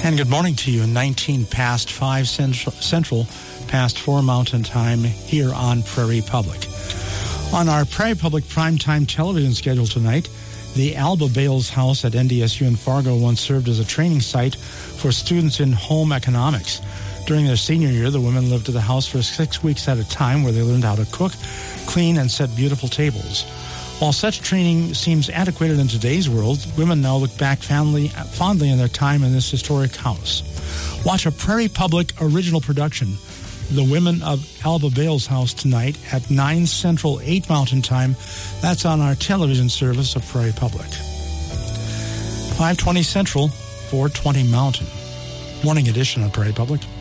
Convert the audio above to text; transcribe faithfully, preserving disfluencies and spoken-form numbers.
And good morning to you. nineteen past five Central, Central, past four Mountain Time here on Prairie Public. On our Prairie Public primetime television schedule tonight, the Alba Bales House at N D S U in Fargo once served as a training site for students in home economics. During their senior year, the women lived at the house for six weeks at a time, where they learned how to cook, clean, and set beautiful tables. While such training seems antiquated in today's world, women now look back fondly, fondly on their time in this historic house. Watch a Prairie Public original production, The Women of Alba Bales House, tonight at nine Central, eight Mountain Time. That's on our television service of Prairie Public. five twenty Central, four twenty Mountain. Morning edition of Prairie Public.